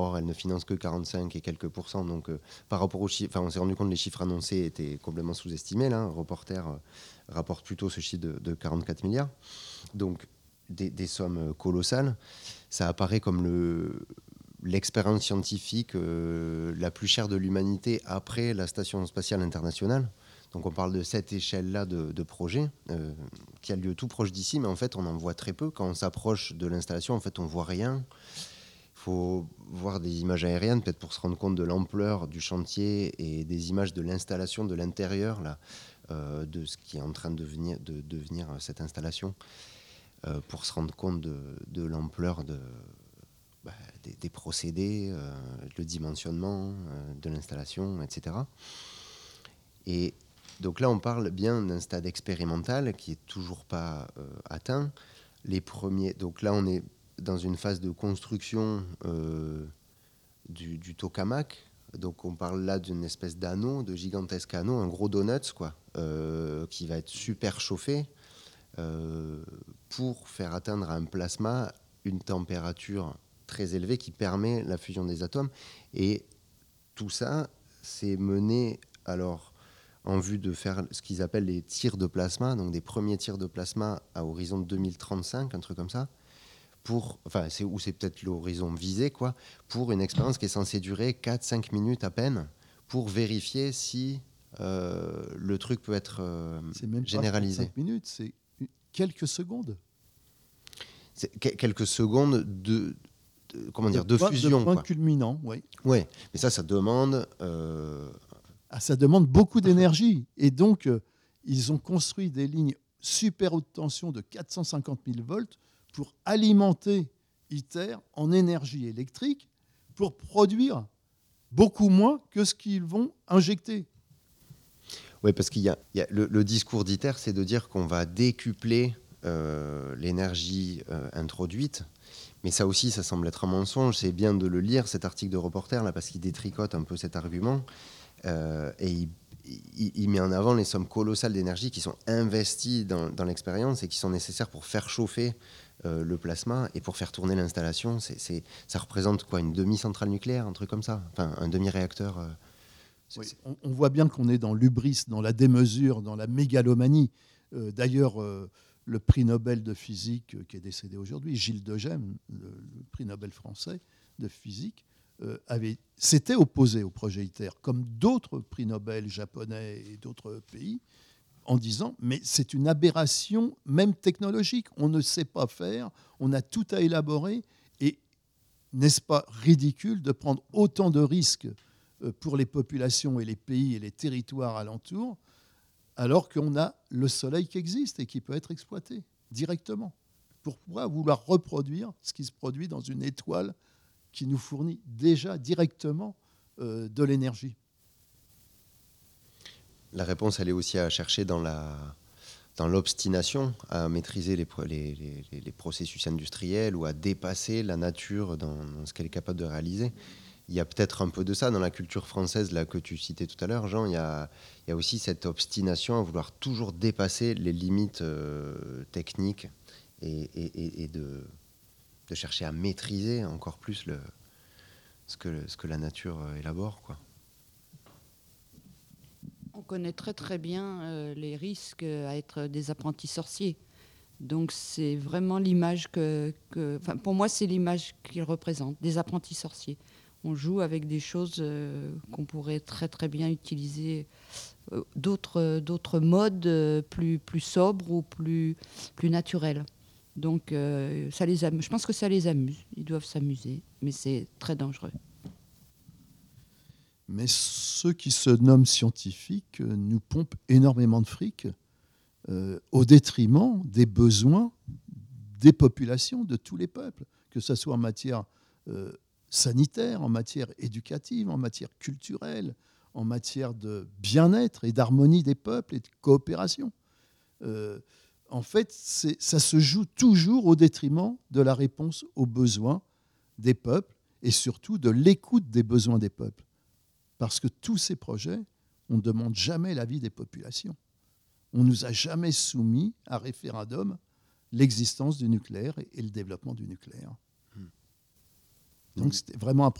Or, elle ne finance que 45 et quelques pourcents. Donc, par rapport aux chiffres, on s'est rendu compte que les chiffres annoncés étaient complètement sous-estimés. Là, Reporter rapporte plutôt ce chiffre de 44 milliards. Donc, des sommes colossales. Ça apparaît comme l'expérience scientifique la plus chère de l'humanité après la Station spatiale internationale. Donc on parle de cette échelle-là de projet qui a lieu tout proche d'ici, mais en fait on en voit très peu. Quand on s'approche de l'installation, en fait on voit rien. Il faut voir des images aériennes peut-être pour se rendre compte de l'ampleur du chantier et des images de l'installation de l'intérieur là, de ce qui est en train de devenir cette installation, pour se rendre compte de l'ampleur des procédés, le dimensionnement de l'installation, etc. Et donc là, on parle bien d'un stade expérimental qui n'est toujours pas atteint. Donc là, on est dans une phase de construction du tokamak. Donc on parle là d'une espèce d'anneau, de gigantesque anneau, un gros donut, quoi, qui va être super chauffé pour faire atteindre à un plasma une température très élevée qui permet la fusion des atomes. Et tout ça, c'est mené alors en vue de faire ce qu'ils appellent les tirs de plasma, donc des premiers tirs de plasma à horizon 2035, un truc comme ça, c'est peut-être l'horizon visé, quoi, pour une expérience qui est censée durer 4-5 minutes à peine, pour vérifier si le truc peut être c'est même généralisé. Pas 5 minutes, c'est quelques secondes. C'est quelques secondes de fusion. De point quoi. culminant, oui. Ouais, mais ça demande... Ça demande beaucoup d'énergie. Et donc, ils ont construit des lignes super haute tension de 450 000 volts pour alimenter ITER en énergie électrique pour produire beaucoup moins que ce qu'ils vont injecter. Oui, parce qu'il y a le discours d'ITER, c'est de dire qu'on va décupler l'énergie introduite. Mais ça aussi, ça semble être un mensonge. C'est bien de le lire, cet article de Reporter, là, parce qu'il détricote un peu cet argument. Et il met en avant les sommes colossales d'énergie qui sont investies dans l'expérience et qui sont nécessaires pour faire chauffer le plasma et pour faire tourner l'installation. Ça représente quoi, une demi-centrale nucléaire, un truc comme ça, enfin un demi-réacteur. Oui, on voit bien qu'on est dans l'hubris, dans la démesure, dans la mégalomanie. D'ailleurs, le prix Nobel de physique qui est décédé aujourd'hui, Gilles de Gem, le prix Nobel français de physique, s'était opposé au projet ITER, comme d'autres prix Nobel japonais et d'autres pays, en disant mais c'est une aberration même technologique, on ne sait pas faire, on a tout à élaborer, et n'est-ce pas ridicule de prendre autant de risques pour les populations et les pays et les territoires alentours, alors qu'on a le soleil qui existe et qui peut être exploité directement. Pourquoi vouloir reproduire ce qui se produit dans une étoile qui nous fournit déjà directement de l'énergie? La réponse, elle est aussi à chercher dans l'obstination à maîtriser les processus industriels ou à dépasser la nature dans ce qu'elle est capable de réaliser. Il y a peut-être un peu de ça dans la culture française là, que tu citais tout à l'heure, Jean. Il y a aussi cette obstination à vouloir toujours dépasser les limites techniques et de chercher à maîtriser encore plus ce que la nature élabore, quoi. On connaît très très bien les risques à être des apprentis sorciers. Donc c'est vraiment l'image pour moi, c'est l'image qu'ils représentent, des apprentis sorciers. On joue avec des choses qu'on pourrait très très bien utiliser, d'autres modes plus sobres ou plus naturels. Donc je pense que ça les amuse. Ils doivent s'amuser, mais c'est très dangereux. Mais ceux qui se nomment scientifiques nous pompent énormément de fric au détriment des besoins des populations, de tous les peuples, que ce soit en matière sanitaire, en matière éducative, en matière culturelle, en matière de bien-être et d'harmonie des peuples et de coopération. En fait, ça se joue toujours au détriment de la réponse aux besoins des peuples et surtout de l'écoute des besoins des peuples. Parce que tous ces projets, on ne demande jamais l'avis des populations. On ne nous a jamais soumis à référendum l'existence du nucléaire et le développement du nucléaire. Donc c'était vraiment un